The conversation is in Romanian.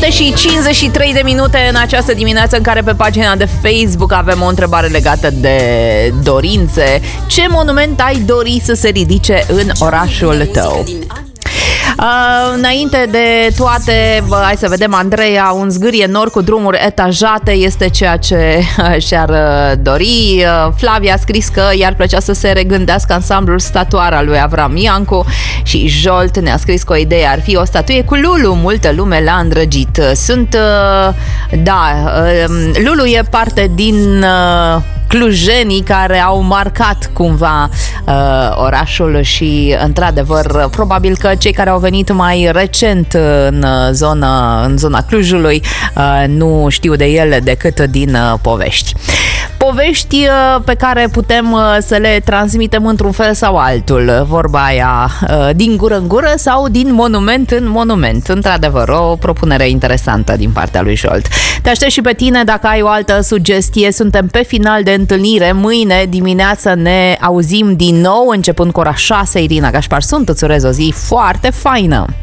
7:53 de minute în această dimineață în care pe pagina de Facebook avem o întrebare legată de dorințe. Ce monument ai dori să se ridice în orașul tău? Înainte de toate, hai să vedem, Andreea, un zgârie nor cu drumuri etajate este ceea ce și-ar dori. Flavia a scris că i-ar plăcea să se regândească ansamblul statuar al lui Avram Iancu și Jolt ne-a scris că o idee ar fi o statuie cu Lulu. Multă lume l-a îndrăgit. Lulu e parte din clujenii care au marcat cumva orașul și, într-adevăr, probabil că cei care au venit mai recent în zona Clujului nu știu de ele decât din povești. Povești pe care putem să le transmitem într-un fel sau altul. Vorba aia, din gură în gură sau din monument în monument. Într-adevăr, o propunere interesantă din partea lui Jolt. Te aștept și pe tine dacă ai o altă sugestie. Suntem pe final de întâlnire. Mâine dimineață ne auzim din nou, începând cu ora 6. Irina Gașpar sunt, îți urez o zi foarte faină.